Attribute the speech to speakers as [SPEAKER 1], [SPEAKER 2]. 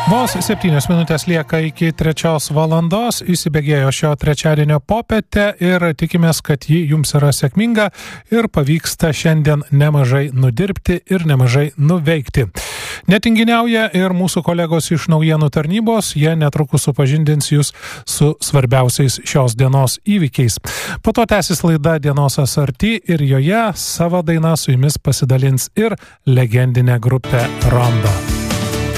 [SPEAKER 1] Vos 7 minutės lieka iki 3 valandos, įsibėgėjo šio trečiadienio popietę ir tikimės, kad ji jums yra sėkminga ir pavyksta šiandien nemažai nudirbti ir nemažai nuveikti. Netinginiauja ir mūsų kolegos iš naujienų tarnybos, jie netrukus supažindins jūs su svarbiausiais šios dienos įvykiais. Po to tęsis laida Dienos Asarty ir joje savo dainą su jumis pasidalins ir legendinė grupė Rondo.